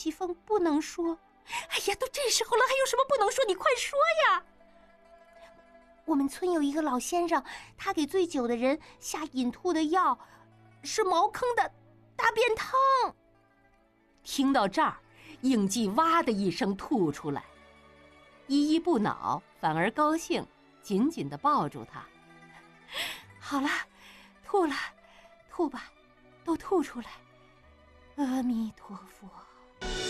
西风不能说。哎呀，都这时候了，还有什么不能说？你快说呀！我们村有一个老先生，他给醉酒的人下引吐的药，是茅坑的大便汤。听到这儿，应季哇的一声吐出来，依依不恼，反而高兴，紧紧地抱住他。好了，吐了，吐吧，都吐出来。阿弥陀佛。